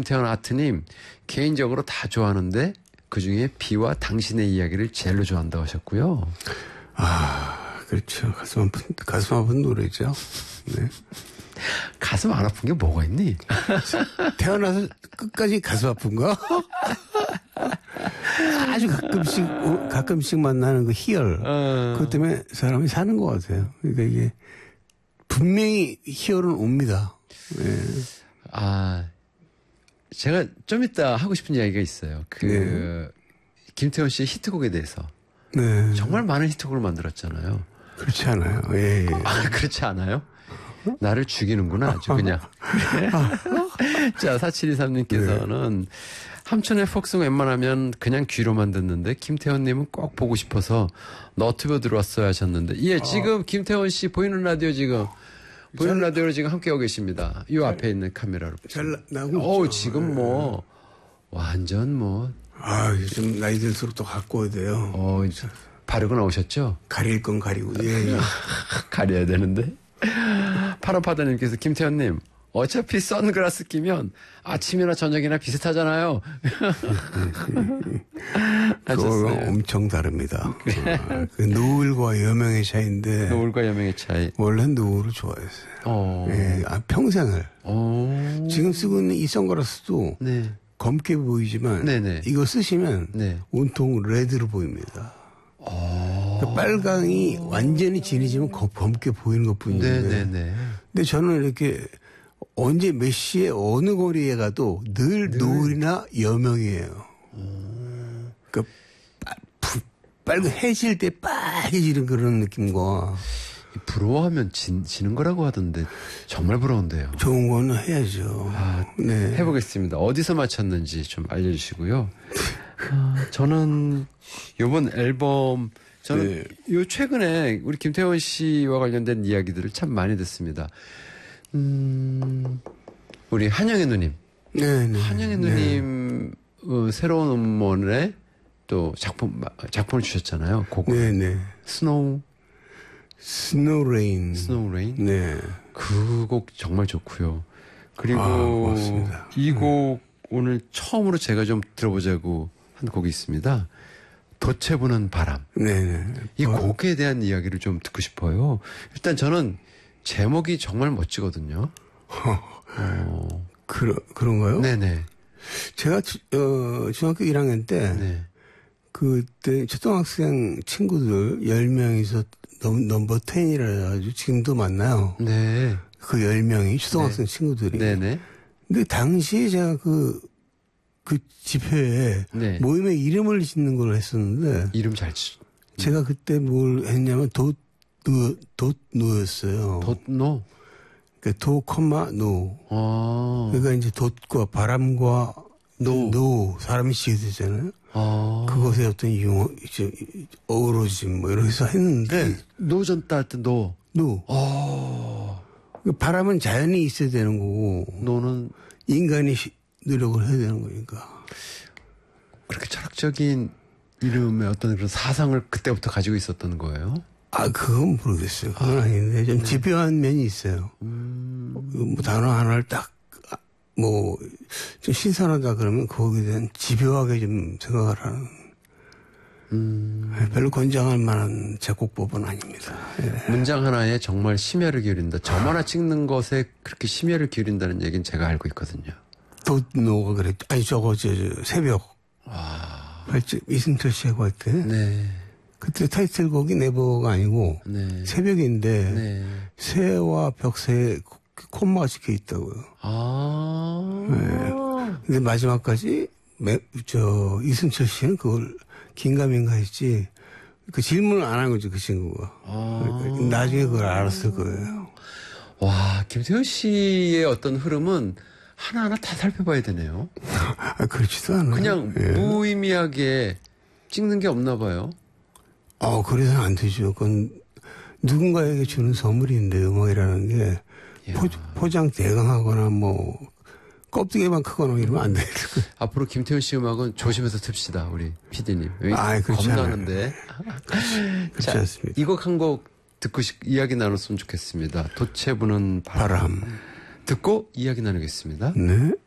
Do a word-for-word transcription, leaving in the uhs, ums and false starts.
김태현 아트님 개인적으로 다 좋아하는데 그중에 비와 당신의 이야기를 제일로 좋아한다고 하셨고요. 아, 그렇죠. 가슴 아픈, 가슴 아픈 노래죠. 네. 가슴 안 아픈 게 뭐가 있니? 태어나서 끝까지 가슴 아픈가? 아주 가끔씩, 가끔씩 만나는 그 희열. 어. 그것 때문에 사람이 사는 것 같아요. 그러니까 이게 분명히 희열은 옵니다. 네. 아, 제가 좀 이따 하고 싶은 이야기가 있어요. 그, 네. 김태원 씨의 히트곡에 대해서. 네. 정말 많은 히트곡을 만들었잖아요. 그렇지 않아요. 예, 예. 아, 그렇지 않아요? 나를 죽이는구나, 아주 그냥. 자, 사칠이삼님께서는 네. 함춘의 폭송 웬만하면 그냥 귀로만 듣는데 김태원님은 꼭 보고 싶어서 너튜브 들어왔어야 하셨는데. 예, 지금 아. 김태원 씨 보이는 라디오 지금. 보이는 잘, 라디오로 지금 함께하고 계십니다. 이 앞에 있는 카메라로. 잘 나고 어 지금 뭐, 완전 뭐. 아, 요즘 나이 들수록 또 갖고 돼요. 어, 바르고 나오셨죠? 가릴 건 가리고. 예, 예. 가려야 되는데. 파라파다님께서 김태현님, 어차피 선글라스 끼면 아침이나 저녁이나 비슷하잖아요. 그거가 엄청 다릅니다. 아, 그 노을과 여명의 차이인데. 노을과 여명의 차이. 원래 노을을 좋아했어요. 어. 예, 아, 평생을. 어. 지금 쓰고 있는 이 선글라스도 네. 검게 보이지만 네네. 이거 쓰시면 네. 온통 레드로 보입니다. 어. 그러니까 빨강이 완전히 진해지면 검게 보이는 것뿐인데. 네네네. 근데 저는 이렇게 언제 몇 시에 어느 거리에 가도 늘, 늘. 노을이나 여명이에요. 음. 그러니까 빨간 해질 때 빨개지는 그런 느낌과. 부러워하면 진, 지는 거라고 하던데 정말 부러운데요. 좋은 거는 해야죠. 아, 네. 해보겠습니다. 어디서 맞췄는지 좀 알려주시고요. 아, 저는 이번 앨범 저는 네. 요 최근에 우리 김태원 씨와 관련된 이야기들을 참 많이 듣습니다. 음, 우리 한영애 누님. 네네. 한영애 누님, 네. 어, 새로운 음원에 또 작품, 작품을 주셨잖아요. 곡을. 네네. 스노우. 스노우 레인. 스노우 레인? 네. 그 곡 정말 좋고요. 그리고 아, 이 곡 네. 오늘 처음으로 제가 좀 들어보자고 한 곡이 있습니다. 돛체 부는 바람. 네네. 이 곡에 대한 이야기를 좀 듣고 싶어요. 일단 저는 제목이 정말 멋지거든요. 어. 그러, 그런가요? 네네. 제가, 어, 중학교 일 학년 때, 네. 그때 초등학생 친구들 열 명이서 넘, 넘버 텐이라 해가지고 지금도 만나요. 네. 그 열 명이 초등학생 네. 친구들이. 네네. 근데 당시에 제가 그, 그 집회에 네. 모임에 이름을 짓는 걸 했었는데. 이름 잘 치. 제가 그때 뭘 했냐면 돛, 노, 돛노였어요. 돛노? 그러니까 도, 컴마, 노. 아. 그러니까 이제 돛과 바람과 노, 노 사람이 지어야 되잖아요. 아. 그것의 어떤 용어, 이제, 어우러짐, 뭐, 이렇게 해서 했는데. 네. 노전 따 때 노. 노. 아. 바람은 자연이 있어야 되는 거고. 노는. 인간이 노력을 해야 되는 거니까. 그렇게 철학적인 이름의 어떤 그런 사상을 그때부터 가지고 있었던 거예요? 아, 그건 모르겠어요. 그건 아, 아닌데, 좀 네. 집요한 면이 있어요. 음. 뭐, 단어 하나를 딱, 뭐, 좀 신선하다 그러면 거기에 대한 집요하게 좀 생각을 하는. 음. 별로 권장할 만한 작곡법은 아닙니다. 예. 문장 하나에 정말 심혈을 기울인다. 점 하나 찍는 것에 그렇게 심혈을 기울인다는 얘기는 제가 알고 있거든요. 돛노가 그랬죠. 아니, 저거, 저, 저 새벽. 와. 발집, 이승철 씨하고 할 때. 네. 그때 타이틀곡이 네버가 아니고. 네. 새벽인데. 네. 새와 벽새에 콤마가 찍혀 있다고요. 아. 네. 근데 마지막까지, 매, 저, 이승철 씨는 그걸 긴가민가 했지. 그 질문을 안 한 거죠, 그 친구가. 아. 나중에 그걸 알았을 거예요. 와, 김태현 씨의 어떤 흐름은 하나하나 다 살펴봐야 되네요. 아, 그렇지도 않아요. 그냥 예. 무의미하게 찍는 게 없나 봐요. 아, 그래서는 안 되죠. 그건 누군가에게 주는 선물인데, 음악이라는 게. 포, 포장 대강하거나 뭐 껍데기만 크거나 이러면 안 돼요. 앞으로 김태훈 씨 음악은 조심해서 틉시다, 우리 피디님. 아, 그렇지 겁나는데. 그렇지 자, 않습니다. 이 곡 한 곡 듣고 시, 이야기 나눴으면 좋겠습니다. 돛체 부는 바람. 바람. 듣고 이야기 나누겠습니다. 네.